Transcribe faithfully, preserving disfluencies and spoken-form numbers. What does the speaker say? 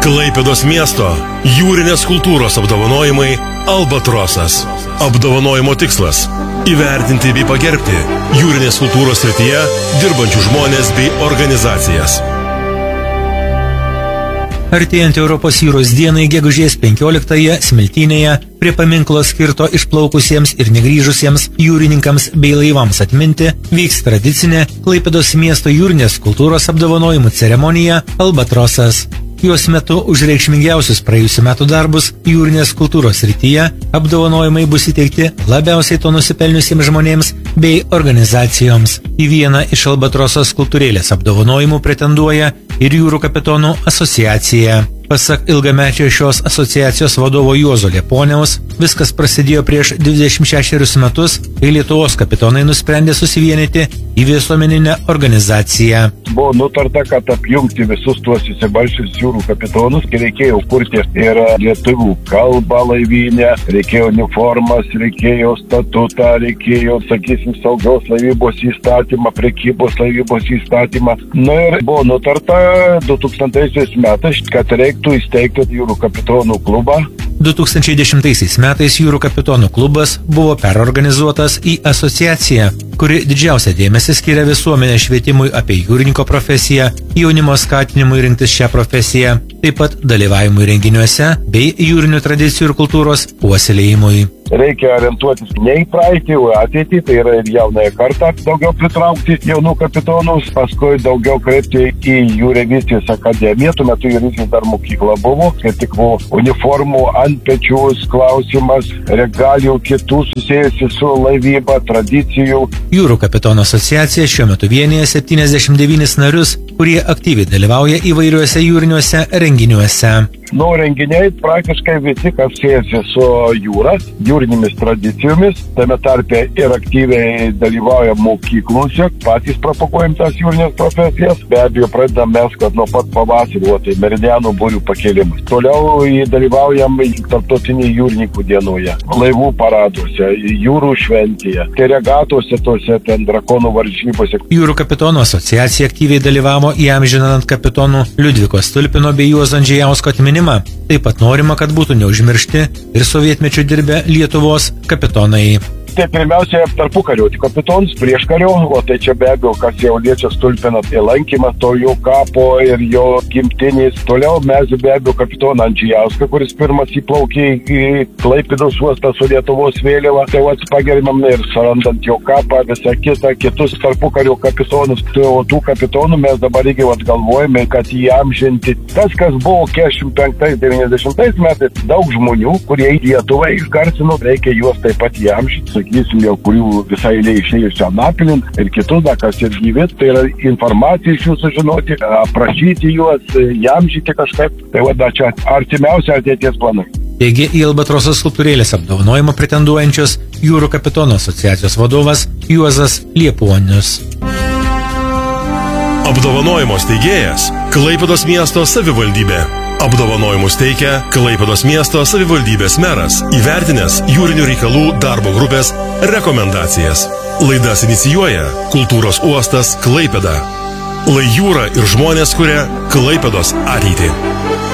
Klaipėdos miesto jūrinės kultūros apdovanojimai Albatrosas. Apdovanojimo tikslas – įvertinti bei pagerbti jūrinės kultūros srityje dirbančių žmonės bei organizacijas. Artėjant Europos jūros dienai gegužės penkioliktąją Smiltynėje prie paminklo skirto išplaukusiems ir negrįžusiems jūrininkams bei laivams atminti vyks tradicinė Klaipėdos miesto jūrinės kultūros apdovanojimų ceremonija Albatrosas. Jos metu už reikšmingiausius praėjusių metų darbus jūrinės kultūros srityje apdovanojimai bus įteikti labiausiai to nusipelniusiems žmonėms bei organizacijoms. Į vieną iš Albatrosos skulptūrėlės apdovanojimų pretenduoja ir Jūrų kapitonų asociacija. Pasak ilgamečio šios asociacijos vadovo Juozo Lieponiaus, viskas prasidėjo prieš dvidešimt šešerius metus, kai Lietuvos kapitonai nusprendė susivienyti į visuomeninę organizaciją. Buvo nutarta, kad apjungti visus tuos įsibarsčius jūrų kapitonus, kai reikėjo kurti ir lietuvių kalbą laivyne, reikėjo uniformas, reikėjo statutą, reikėjo, sakysim, saugios laivybos įstatymą, prekybos laivybos įstatymą. Na ir buvo nutarta du tūkstantaisiais metais, kad reiktų įsteigti jūrų kapitonų klubą. du tūkstančiai dešimtaisiais metais Jūrų kapitonų klubas buvo perorganizuotas į asociaciją, kuri didžiausią dėmesį skiria visuomenės švietimui apie jūrininko profesiją, jaunimo skatinimui rinktis šią profesiją, taip pat dalyvavimui renginiuose bei jūrinių tradicijų ir kultūros puoselėjimui. Reikia orientuotis ne į praeitį, o ateitį, tai yra ir jaunąją kartą daugiau pritraukti jaunų kapitonus, paskui daugiau kreipti į jūrevystės akademiją, tuo metu jūrevystės dar mokykla buvo, kai tik buvo uniformų antpečius klausimas, regalijų kitų susijusių su laivyba, tradicijų. Jūrų kapitonų asociacija šiuo metu vienyje septyniasdešimt devynis narius, kurie aktyviai dalyvauja įvairiuose jūriniuose renginiuose. Nu, renginiai praktiškai visi, kas siejasi su jūra, jūrinėmis tradicijomis, tame tarpe ir aktyviai dalyvauja mokyklose, patys propaguojam tas jūrinės profesijas, be abejo pradedam mes, kad nuo pat pavasario, tai meridianų būrių pakėlimas. Toliau dalyvaujam tarptautinėje jūrininkų dienoje, laivų paraduose, jūrų šventėje, tai regatose tose ten drakonų varžybose. Jūrų kapitonų asociacija aktyviai dalyvavo įamžinant kapitonų Liudviko Stulpino bei Juozo Andžejausko atminimą. Taip pat norima, kad būtų neužmiršti ir sovietmečiu dirbę Lietuvos kapitonai. Tai pirmiausia tarpukario kapitonus, prieškario, o tai čia be abejo, kas jau liečia Stulpiną, tai lankymas to jo kapo ir jo gimtinės. Toliau mes be abejo kapitoną Andžejauską, kuris pirmas įplaukė į Klaipėdos uostą su Lietuvos vėliava, tai vat pagerbėm ir surandant jo kapą, visą kitą, kitus tarpukario kapitonus. Tai o tų kapitonų mes dabar irgi vat galvojame, kad įamžinti. Tas, kas buvo keturiasdešimt penktais devyniasdešimtais metais, daug žmonių, kurie į Lietuvą išgarsino, reikia juos taip pat įamžinti. Sakysim, jau kurių visai eilė išėjusią Napilin ir kitus, da, kas ir gyvės, tai yra informacija iš jų sužinoti, aprašyti juos, įamžyti kažkaip, tai va, da, čia artimiausia ateities planai. Taigi į Albatrosos skulptūrėlės apdovanojimą pretenduojančios Jūrų kapitonų asociacijos vadovas Juozas Lieponius. Apdovanojimo steigėjas Klaipėdos miesto savivaldybė. Apdovanojimus teikia Klaipėdos miesto savivaldybės meras, įvertinęs jūrinių reikalų darbo grupės rekomendacijas. Laidas inicijuoja Kultūros uostas Klaipėda. Lai jūra ir žmonės kuria Klaipėdos ateitį.